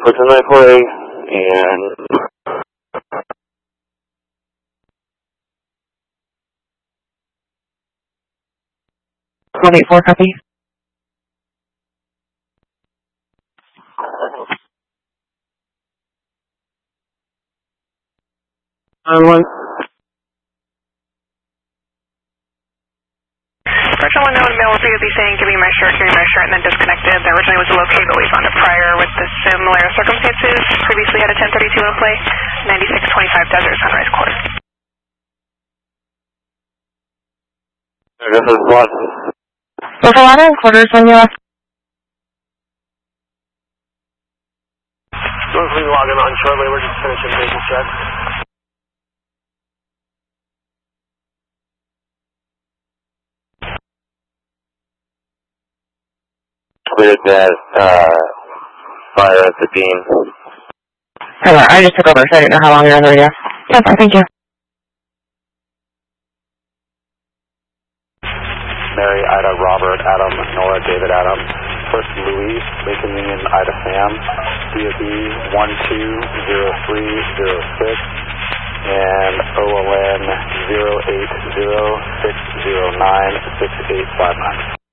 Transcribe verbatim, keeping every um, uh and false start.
Puts in my play, and one eight four, copy. On one. Original one known mail will be saying, give me my shirt, give me my shirt, and then disconnected. There originally was a locate, but we found it prior with the similar circumstances. Previously had a ten thirty-two in play, ninety-six twenty-five Desert Sunrise Court. This is one. Over one and quarters when you left. We'll be logging on shortly. We're just finishing basic check. Completed that uh, fire at the Dean. Hello, I just took over, so I didn't know how long you're on the radio. Yes, sir, thank you. Mary, Ida, Robert, Adam, Nora, David, Adam. First Louis, Lincoln Union, Ida, Sam. D O B one two zero three zero six and O L N zero eight zero six zero nine six eight five nine.